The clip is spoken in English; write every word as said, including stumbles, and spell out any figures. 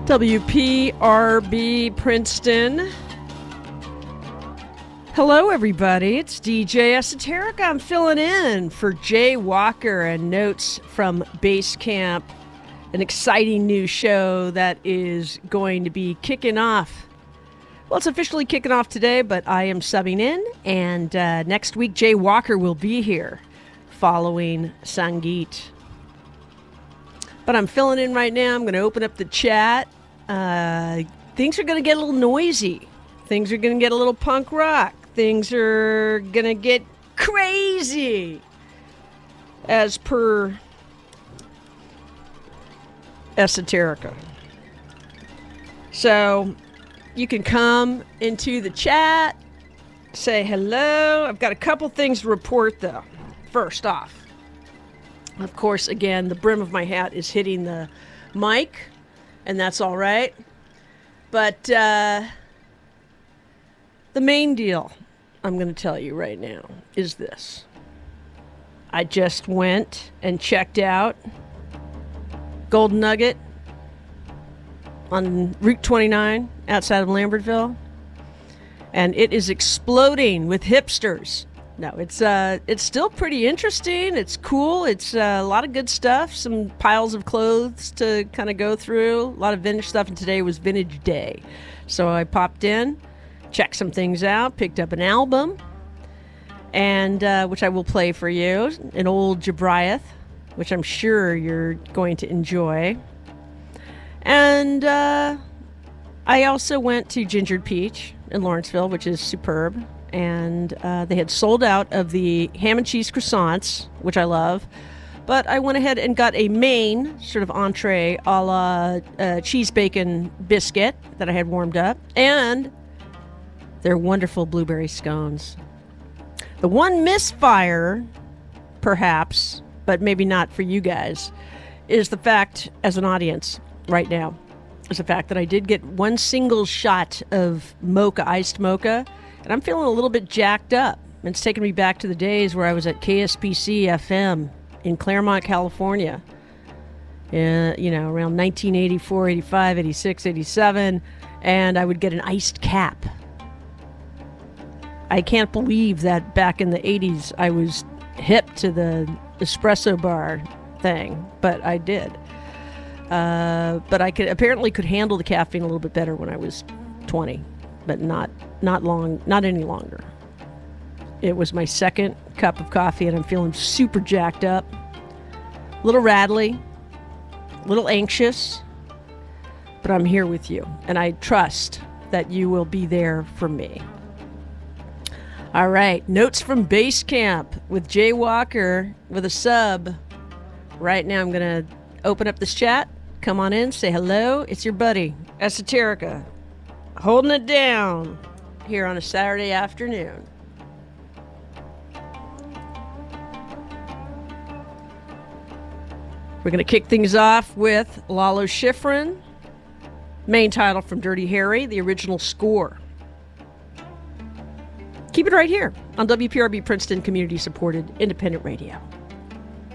W P R B Princeton. Hello, everybody. It's D J Esoterica. I'm filling in for Jay Walker and Notes from Base Camp, an exciting new show that is going to be kicking off. Well, it's officially kicking off today, but I am subbing in, and uh, next week Jay Walker will be here following Sangeet. But I'm filling in right now. I'm going to open up the chat. Uh, things are going to get a little noisy. Things are going to get a little punk rock. Things are going to get crazy. As per Esoterica. So you can come into the chat, say hello. I've got a couple things to report, though. First off, of course, again, the brim of my hat is hitting the mic, and that's all right. But uh, the main deal I'm going to tell you right now is this. I just went and checked out Golden Nugget on Route twenty-nine outside of Lambertville, and it is exploding with hipsters. No, it's uh, it's still pretty interesting. It's cool. It's uh, a lot of good stuff. Some piles of clothes to kind of go through. A lot of vintage stuff. And today was Vintage Day, so I popped in, checked some things out, picked up an album, and uh, which I will play for you, an old Jobriath, which I'm sure you're going to enjoy. And uh, I also went to Gingered Peach in Lawrenceville, which is superb. And uh, they had sold out of the ham and cheese croissants, which I love. But I went ahead and got a main sort of entree a la uh, cheese bacon biscuit that I had warmed up. And their wonderful blueberry scones. The one misfire, perhaps, but maybe not for you guys, is the fact, as an audience right now, is the fact that I did get one single shot of mocha, iced mocha. And I'm feeling a little bit jacked up. It's taking me back to the days where I was at K S P C F M in Claremont, California. Uh, you know, around nineteen eighty-four, eighty-five, eighty-six, eighty-seven. And I would get an iced cap. I can't believe that back in the eighties I was hip to the espresso bar thing. But I did. Uh, but I could apparently could handle the caffeine a little bit better when I was twenty. But not not long, not any longer. It was my second cup of coffee, and I'm feeling super jacked up, a little rattly, a little anxious, but I'm here with you, and I trust that you will be there for me. All right, Notes from Base Camp with Jay Walker with a sub. Right now, I'm going to open up this chat. Come on in, say hello. It's your buddy, Esoterica. Holding it down here on a Saturday afternoon. We're going to kick things off with Lalo Schifrin, main title from Dirty Harry, the original score. Keep it right here on W P R B Princeton, community-supported independent radio.